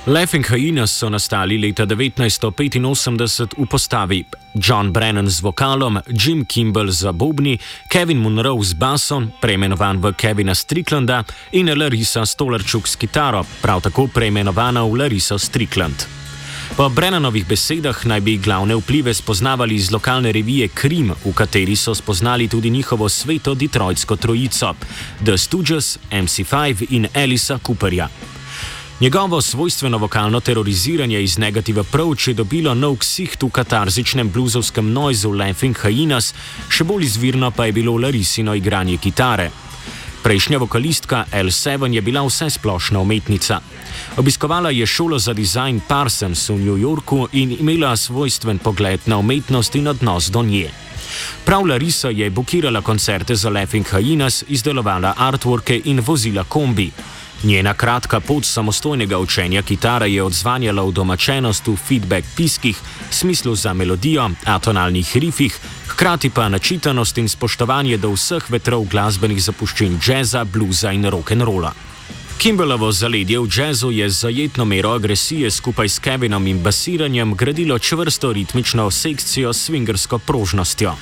Laughing Hyenas so nastali leta 1985 v postavi John Brennan z vokalom, Jim Kimball za bobni, Kevin Monroe z basom, preimenovan v Kevina Stricklanda, in Larissa Stolarčuk s kitaro, prav tako preimenovana v Larissa Strickland. Po Brennanovih besedah naj bi glavne vplive spoznavali iz lokalne revije Krim, v kateri so spoznali tudi njihovo sveto detroitsko trojico, The Stooges, MC5 in Alisa Cooperja. Njegovo svojstveno vokalno teroriziranje iz Negative Approach je dobilo nov ksiht v katarzičnem bluzovskem noizu Laughing Hyenas, še bolj izvirno pa je bilo Larissino igranje kitare. Prejšnja vokalistka L7 je bila vsesplošna umetnica. Obiskovala je šolo za dizajn Parsons v New Yorku in imela svojstven pogled na umetnost in odnos do nje. Prav Larissa je bukirala koncerte za Laughing Hyenas, izdelovala artworke in vozila kombi. Njena kratka pot samostojnega učenja kitare je odzvanjala v domačenost v feedback piskih, smislu za melodijo, atonalnih rifih, hkrati pa načitanost in spoštovanje do vseh vetrov glasbenih zapuščin džeza, bluza in rock'n'rolla. Kimballovo zaledje v džezu je z zajetno mero agresije skupaj s Kevinom in basiranjem gradilo čvrsto ritmično sekcijo s swingersko prožnostjo.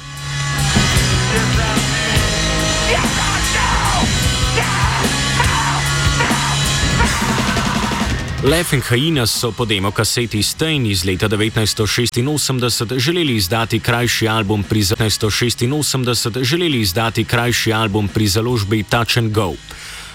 Laughing Hyenas so po demokaseti Stain iz leta 1986 želeli izdati krajši album pri založbi Touch and Go.